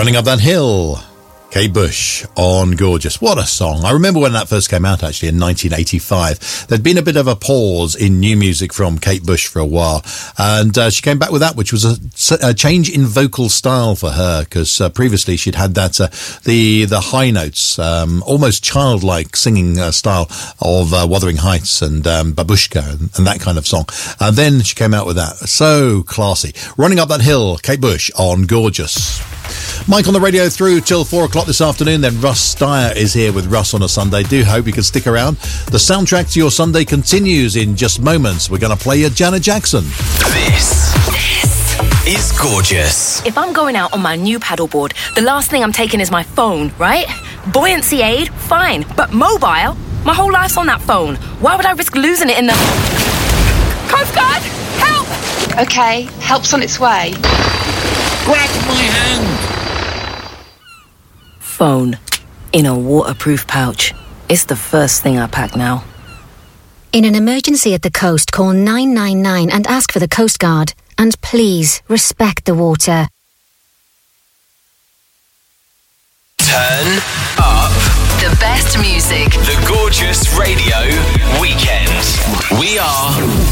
Running Up That Hill, Kate Bush on Gorgeous. What a song. I remember when that first came out, actually, in 1985. There'd been a bit of a pause in new music from Kate Bush for a while. And she came back with that, which was a change in vocal style for her, because previously she'd had that, the high notes, almost childlike singing style of Wuthering Heights and Babushka and that kind of song. And then she came out with that. So classy. Running Up That Hill, Kate Bush on Gorgeous. Mike on the radio through till 4 o'clock this afternoon. Then Russ Dyer is here with Russ on a Sunday. Do hope you can stick around. The soundtrack to your Sunday continues in just moments. We're going to play you Janet Jackson. This is Gorgeous. If I'm going out on my new paddleboard, the last thing I'm taking is my phone, right? Buoyancy aid, fine. But mobile? My whole life's on that phone. Why would I risk losing it in the... Coast Guard, help! Okay, help's on its way. Grab my hand. Phone in a waterproof pouch. It's the first thing I pack now. In an emergency at the coast, call 999 and ask for the Coast Guard. And please, respect the water. Turn up the best music. The Gorgeous Radio Weekend. We are